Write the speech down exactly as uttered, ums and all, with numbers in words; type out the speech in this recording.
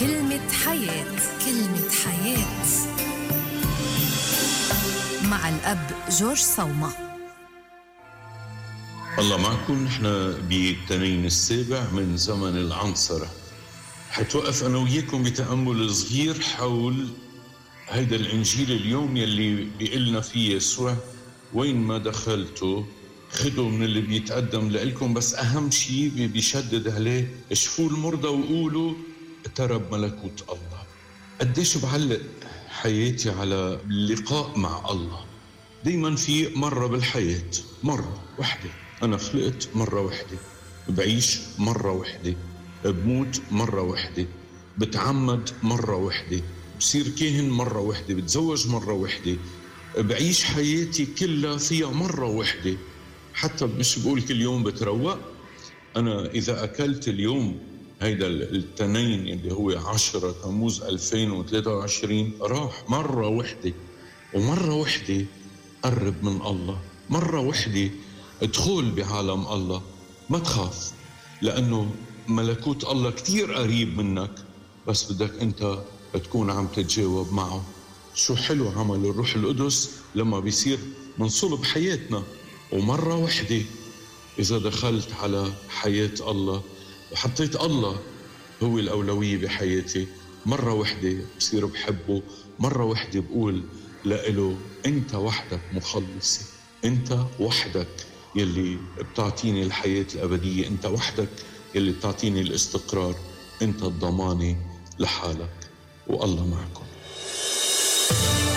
كلمة حياة. كلمة حياة مع الأب جورج صومة. الله معكم. نحن بالتنين السابع من زمن العنصرة. حتوقف أنا وياكم بتأمل صغير حول هيدا الإنجيل اليوم يلي بيقلنا فيه يسوع وين ما دخلتوا خدوا من اللي بيتقدم لإلكم، بس أهم شيء بيشدد عليه اشفوا المرضى وقولوا اقترب ملكوت الله. قديش بعلق حياتي على اللقاء مع الله. دايما في مرة بالحياة، مرة وحدة أنا خلقت، مرة وحدة بعيش، مرة وحدة بموت، مرة وحدة بتعمد، مرة وحدة بصير كاهن، مرة وحدة بتزوج، مرة وحدة بعيش حياتي كلها فيها مرة وحدة. حتى مش بقول كل يوم بتروق. أنا إذا أكلت اليوم هيدا التنين اللي هو عشرة تموز ألفين وثلاثة وعشرين راح مرة وحدة، ومرة وحدة قرب من الله، مرة وحدة ادخل بعالم الله. ما تخاف، لأنه ملكوت الله كتير قريب منك، بس بدك أنت تكون عم تتجاوب معه. شو حلو عمل الروح القدس لما بيصير من صلب حياتنا. ومرة وحدة إذا دخلت على حياة الله وحطيت الله هو الأولوية بحياتي، مرة وحدة بصير بحبه، مرة وحدة بقول لإله أنت وحدك مخلصي، أنت وحدك يلي بتعطيني الحياة الأبدية، أنت وحدك يلي بتعطيني الاستقرار، أنت الضمانة لحالك. والله معكم.